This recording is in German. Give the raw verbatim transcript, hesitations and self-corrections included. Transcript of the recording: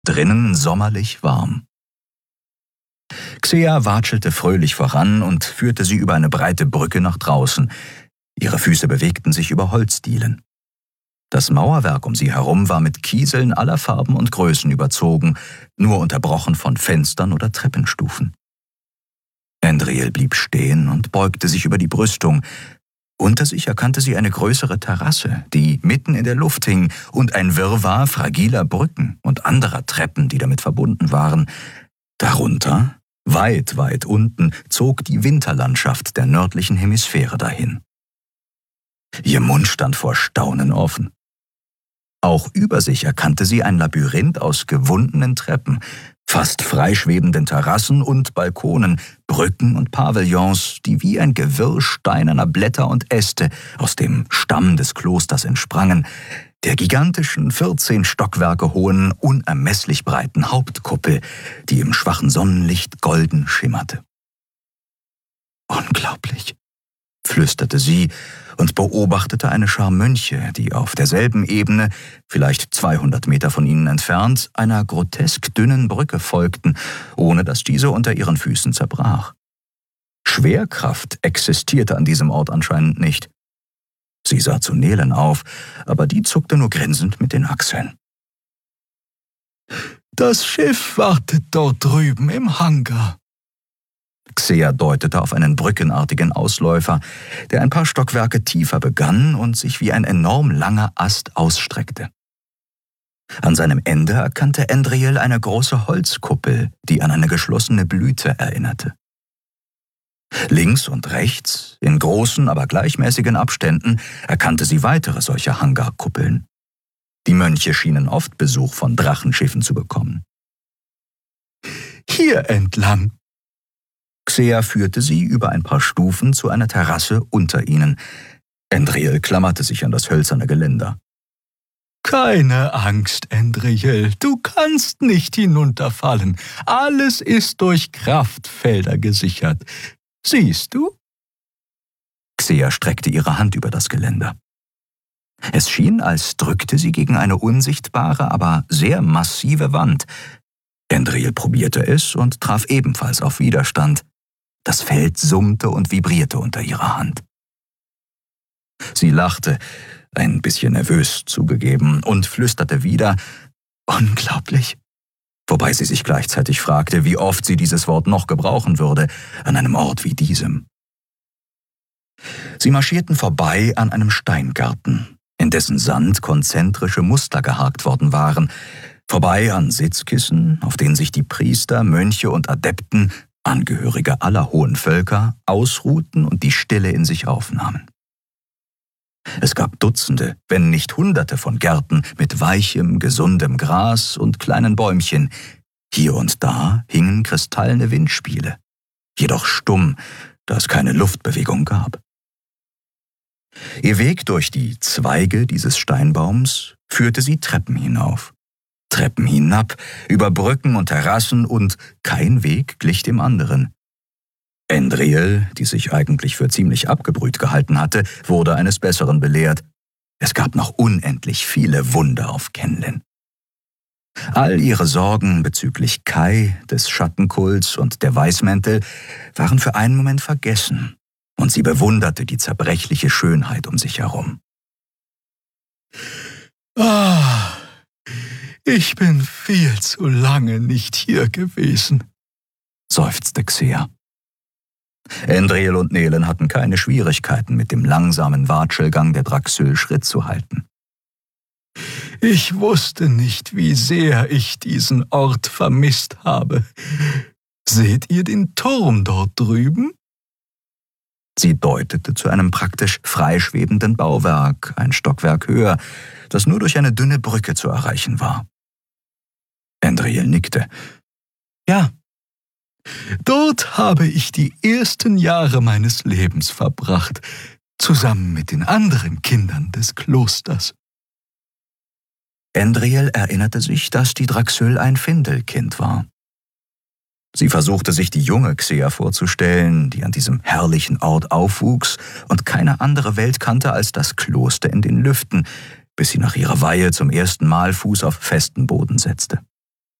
drinnen sommerlich warm. Xea watschelte fröhlich voran und führte sie über eine breite Brücke nach draußen. Ihre Füße bewegten sich über Holzdielen. Das Mauerwerk um sie herum war mit Kieseln aller Farben und Größen überzogen, nur unterbrochen von Fenstern oder Treppenstufen. Endriel blieb stehen und beugte sich über die Brüstung. Unter sich erkannte sie eine größere Terrasse, die mitten in der Luft hing, und ein Wirrwarr fragiler Brücken und anderer Treppen, die damit verbunden waren. Darunter, weit, weit unten, zog die Winterlandschaft der nördlichen Hemisphäre dahin. Ihr Mund stand vor Staunen offen. Auch über sich erkannte sie ein Labyrinth aus gewundenen Treppen, fast freischwebenden Terrassen und Balkonen, Brücken und Pavillons, die wie ein Gewirr steinerner Blätter und Äste aus dem Stamm des Klosters entsprangen, der gigantischen, vierzehn Stockwerke hohen, unermesslich breiten Hauptkuppel, die im schwachen Sonnenlicht golden schimmerte. »Unglaublich«, flüsterte sie und beobachtete eine Schar Mönche, die auf derselben Ebene, vielleicht zweihundert Meter von ihnen entfernt, einer grotesk dünnen Brücke folgten, ohne dass diese unter ihren Füßen zerbrach. Schwerkraft existierte an diesem Ort anscheinend nicht. Sie sah zu Nelen auf, aber die zuckte nur grinsend mit den Achseln. »Das Schiff wartet dort drüben im Hangar.« Xea deutete auf einen brückenartigen Ausläufer, der ein paar Stockwerke tiefer begann und sich wie ein enorm langer Ast ausstreckte. An seinem Ende erkannte Endriel eine große Holzkuppel, die an eine geschlossene Blüte erinnerte. Links und rechts, in großen, aber gleichmäßigen Abständen, erkannte sie weitere solche Hangarkuppeln. Die Mönche schienen oft Besuch von Drachenschiffen zu bekommen. »Hier entlang!« Xea führte sie über ein paar Stufen zu einer Terrasse unter ihnen. Endriel klammerte sich an das hölzerne Geländer. »Keine Angst, Endriel, du kannst nicht hinunterfallen. Alles ist durch Kraftfelder gesichert. Siehst du?« Xea streckte ihre Hand über das Geländer. Es schien, als drückte sie gegen eine unsichtbare, aber sehr massive Wand. Endriel probierte es und traf ebenfalls auf Widerstand. Das Feld summte und vibrierte unter ihrer Hand. Sie lachte, ein bisschen nervös zugegeben, und flüsterte wieder, »Unglaublich«, wobei sie sich gleichzeitig fragte, wie oft sie dieses Wort noch gebrauchen würde, an einem Ort wie diesem. Sie marschierten vorbei an einem Steingarten, in dessen Sand konzentrische Muster gehakt worden waren, vorbei an Sitzkissen, auf denen sich die Priester, Mönche und Adepten, Angehörige aller hohen Völker, ausruhten und die Stille in sich aufnahmen. Es gab Dutzende, wenn nicht Hunderte von Gärten mit weichem, gesundem Gras und kleinen Bäumchen. Hier und da hingen kristallene Windspiele, jedoch stumm, da es keine Luftbewegung gab. Ihr Weg durch die Zweige dieses Steinbaums führte sie Treppen hinauf. Treppen hinab, über Brücken und Terrassen, und kein Weg glich dem anderen. Endriel, die sich eigentlich für ziemlich abgebrüht gehalten hatte, wurde eines Besseren belehrt. Es gab noch unendlich viele Wunder auf Kenlin. All ihre Sorgen bezüglich Kai, des Schattenkults und der Weißmäntel waren für einen Moment vergessen, und sie bewunderte die zerbrechliche Schönheit um sich herum. »Ah, ich bin viel zu lange nicht hier gewesen«, seufzte Xea. Endriel und Nelen hatten keine Schwierigkeiten, mit dem langsamen Watschelgang der Draxül Schritt zu halten. »Ich wusste nicht, wie sehr ich diesen Ort vermisst habe. Seht ihr den Turm dort drüben?« Sie deutete zu einem praktisch freischwebenden Bauwerk, ein Stockwerk höher, das nur durch eine dünne Brücke zu erreichen war. Endriel nickte. »Ja, dort habe ich die ersten Jahre meines Lebens verbracht, zusammen mit den anderen Kindern des Klosters.« Endriel erinnerte sich, dass die Draxül ein Findelkind war. Sie versuchte sich die junge Xea vorzustellen, die an diesem herrlichen Ort aufwuchs und keine andere Welt kannte als das Kloster in den Lüften, bis sie nach ihrer Weihe zum ersten Mal Fuß auf festen Boden setzte.